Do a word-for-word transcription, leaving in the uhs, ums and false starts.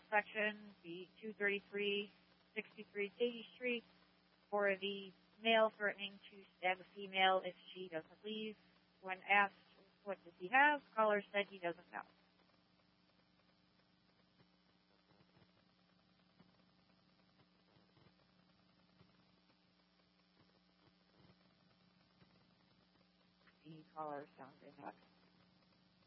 intersection, the two thirty-three sixty-three Katy Street, for the male threatening to stab a female if she doesn't leave. When asked what does he have, caller said he doesn't know. The caller sounds inactive.